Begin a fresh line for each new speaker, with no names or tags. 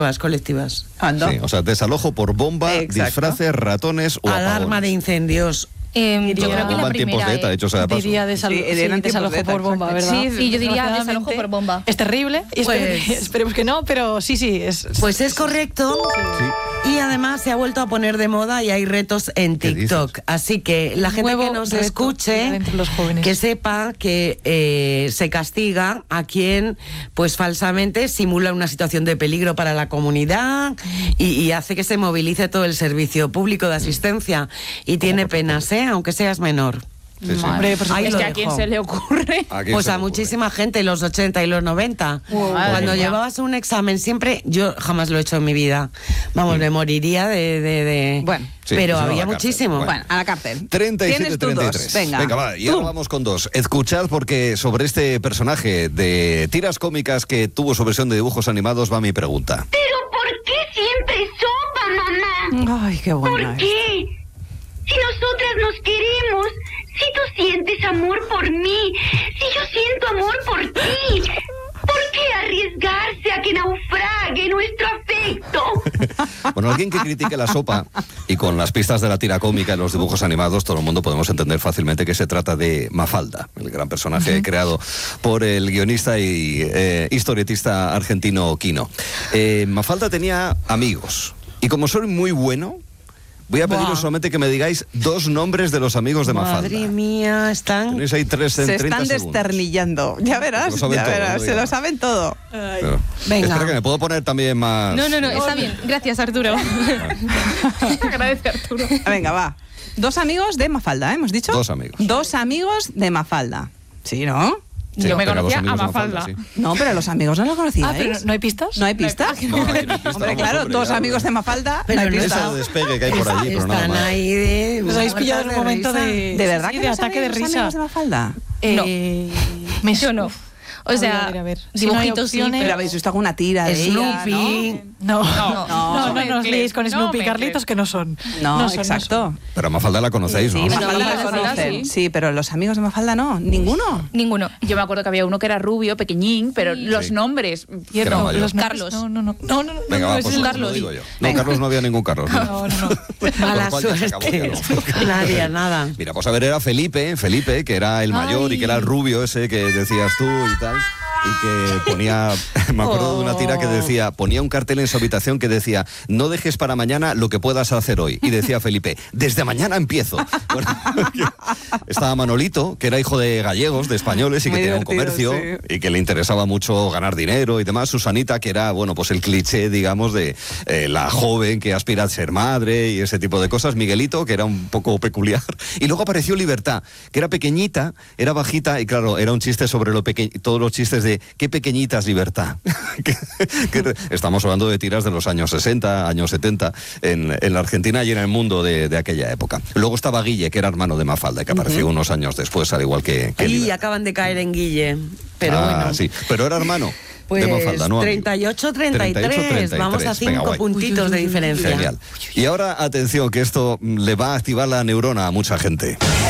colectivas.
Sí, o sea, desalojo por bomba, disfraces, ratones o
alarma
apagones.
de incendios.
Yo creo que la
en tiempos de ETA, de hecho, sea de paso.
Diría desalojo por bomba, ¿verdad?
Sí, yo diría desalojo por bomba.
Es terrible, y esperemos que no, pero sí.
Pues es correcto.
Sí.
Y además se ha vuelto a poner de moda y hay retos en TikTok. Así que la gente que nos escuche, que sepa que se castiga a quien pues falsamente simula una situación de peligro para la comunidad y hace que se movilice todo el servicio público de asistencia. Y tiene penas, aunque seas menor.
Sí, sí.
Hombre, pues es que a quién se le ocurre.
Pues a muchísima gente, los 80 y los 90. Cuando llevabas un examen siempre, yo jamás lo he hecho en mi vida. Vamos, me moriría de...
Bueno,
sí,
pero
pues
había
a la
muchísimo.
Bueno, a la cárcel.
37-33.
Venga,
va, y ahora vamos con dos. Escuchad, porque sobre este personaje de tiras cómicas que tuvo su versión de dibujos animados va mi pregunta.
¿Pero por qué siempre sopa, mamá?
Ay, qué buena.
¿Por qué? Si nosotras nos queremos, si tú sientes amor por mí, si yo siento amor por ti, ¿por qué arriesgarse a que naufrague nuestro afecto?
Bueno, alguien que critique la sopa y con las pistas de la tira cómica y los dibujos animados, todo el mundo podemos entender fácilmente que se trata de Mafalda, el gran personaje creado por el guionista y historietista argentino Quino. Mafalda tenía amigos y como soy muy bueno, voy a pediros solamente que me digáis dos nombres de los amigos de Mafalda.
Madre mía, están...
Tenéis ahí 3 en 30
Se están
segundos.
desternillando. Ya verás, se lo saben todo.
Venga.
Espera, que me puedo poner también más...
No, está bien. Gracias, Arturo. Agradece, Arturo.
Venga, va. Dos amigos de Mafalda, ¿hemos dicho?
Dos amigos.
Dos amigos de Mafalda. Sí, ¿no?
Sí,
Yo me
tenía dos
conocía a
amigos de
Mafalda.
sí.
No, pero los amigos no lo conocíais.
pero ¿no hay pistas?
¿No hay pistas?
No, aquí no hay pistas,
Hombre,
vamos,
claro,
hombre,
dos
ya,
amigos de Mafalda.
Pero
no hay
no
pistas.
Ese despegue que hay por allí, pero nada
Están
más.
ahí de...
Os habéis pillado en un momento
risa.
de...
¿De verdad
sí,
que
de
no
ataque de
sabéis los
risa?
amigos de Mafalda?
Yo no. O sea,
a ver. Si no hay
dibujitos sí,
opciones-
Pero habéis visto alguna tira de ella,
Snoopy.
No
No,
os liéis con
no
Snoopy y
mezcles.
Carlitos, que no son.
No,
son,
exacto.
Pero a Mafalda la conocéis, ¿no?
Sí,
Bueno,
Mafalda
amigos
la
de Mafalda,
conocen.
sí.
Sí, pero los amigos de Mafalda no. ¿Ninguno?
Ninguno. Yo me acuerdo que había uno que era rubio, pequeñín, pero los nombres...
Que era mayor.
los nombres-
Carlos.
No.
Venga, va,
ese
pues
es
lo
Carlos.
digo yo. No, Carlos no había ningún Carlos.
No.
Mala
Con lo cual ya se acabó,
suerte.
ya no.
Nadie, nada.
Mira, pues a ver, era Felipe, que era el mayor y que era el rubio ese que decías tú y tal. Y que ponía, me acuerdo de una tira que decía, ponía un cartel en su habitación que decía, no dejes para mañana lo que puedas hacer hoy. Y decía Felipe, desde mañana empiezo. Bueno, estaba Manolito, que era hijo de gallegos, de españoles, y que
Muy
tenía un
divertido,
comercio
sí.
y que le interesaba mucho ganar dinero y demás. Susanita, que era, bueno, pues el cliché, digamos, de la joven que aspira a ser madre y ese tipo de cosas. Miguelito, que era un poco peculiar. Y luego apareció Libertad, que era pequeñita, era bajita, y claro, era un chiste sobre todos los chistes de qué pequeñita es Libertad. Estamos hablando de tiras de los años 60, años 70, en la Argentina y en el mundo de aquella época. Luego estaba Guille, que era hermano de Mafalda, que apareció unos años después, al igual que
Y
Libertad.
acaban de caer en Guille. Pero bueno.
Sí, pero era hermano
Pues
de Mafalda, ¿no?
38-33. Vamos a 5 puntitos de diferencia.
Genial. Y ahora, atención, que esto le va a activar la neurona a mucha gente.